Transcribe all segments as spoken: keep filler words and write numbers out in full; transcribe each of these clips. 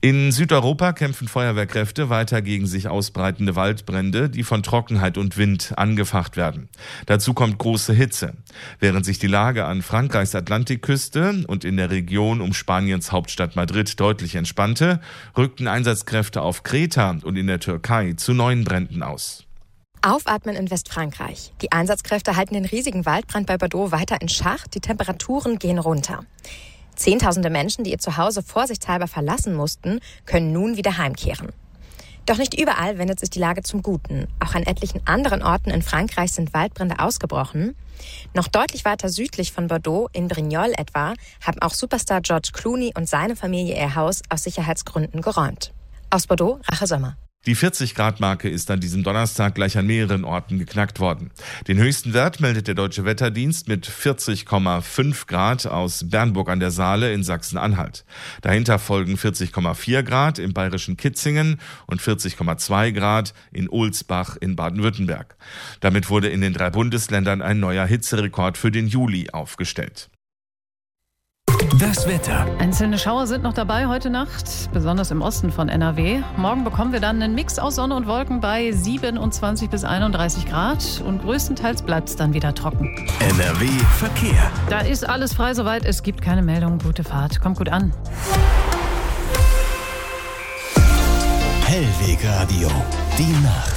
In Südeuropa kämpfen Feuerwehrkräfte weiter gegen sich ausbreitende Waldbrände, die von Trockenheit und Wind angefacht werden. Dazu kommt große Hitze. Während sich die Lage an Frankreichs Atlantikküste und in der Region um Spaniens Hauptstadt Madrid deutlich entspannte, rückten Einsatzkräfte auf Kreta und in der Türkei zu neuen Bränden aus. Aufatmen in Westfrankreich. Die Einsatzkräfte halten den riesigen Waldbrand bei Bordeaux weiter in Schach. Die Temperaturen gehen runter. Zehntausende Menschen, die ihr Zuhause vorsichtshalber verlassen mussten, können nun wieder heimkehren. Doch nicht überall wendet sich die Lage zum Guten. Auch an etlichen anderen Orten in Frankreich sind Waldbrände ausgebrochen. Noch deutlich weiter südlich von Bordeaux, in Brignoles etwa, haben auch Superstar George Clooney und seine Familie ihr Haus aus Sicherheitsgründen geräumt. Aus Bordeaux, Rache Sommer. Die vierzig-Grad-Marke ist an diesem Donnerstag gleich an mehreren Orten geknackt worden. Den höchsten Wert meldet der Deutsche Wetterdienst mit vierzig Komma fünf Grad aus Bernburg an der Saale in Sachsen-Anhalt. Dahinter folgen vierzig Komma vier Grad im bayerischen Kitzingen und vierzig Komma zwei Grad in Ohlsbach in Baden-Württemberg. Damit wurde in den drei Bundesländern ein neuer Hitzerekord für den Juli aufgestellt. Das Wetter. Einzelne Schauer sind noch dabei heute Nacht, besonders im Osten von N R W. Morgen bekommen wir dann einen Mix aus Sonne und Wolken bei siebenundzwanzig bis einunddreißig Grad und größtenteils bleibt es dann wieder trocken. N R W Verkehr. Da ist alles frei soweit, es gibt keine Meldung. Gute Fahrt, kommt gut an. Hellwegradio, die Nacht.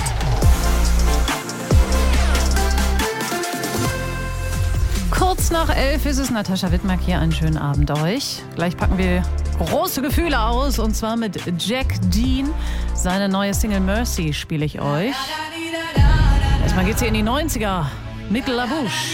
Kurz nach elf ist es. Natascha Wittmark hier. Einen schönen Abend euch. Gleich packen wir große Gefühle aus und zwar mit Jack Dean. Seine neue Single Mercy spiele ich euch. Erstmal geht's hier in die neunziger mit La Bouche.